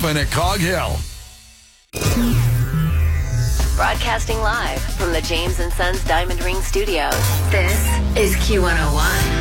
Open at Cog Hill. Broadcasting live from the James & Sons Diamond Ring Studios. This is Q101.